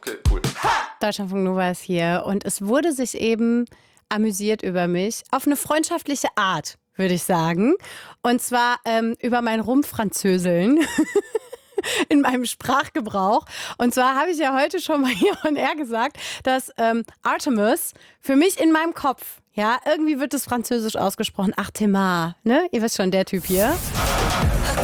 Okay, cool. Deutschlandfunk Nova ist hier und es wurde sich eben amüsiert über mich. Auf eine freundschaftliche Art, würde ich sagen. Und zwar über mein Rumfranzöseln. In meinem Sprachgebrauch. Und zwar habe ich ja heute schon mal hier on air gesagt, dass Artemis für mich in meinem Kopf, ja, irgendwie wird es französisch ausgesprochen. Artemis, ne? Ihr wisst schon, der Typ hier.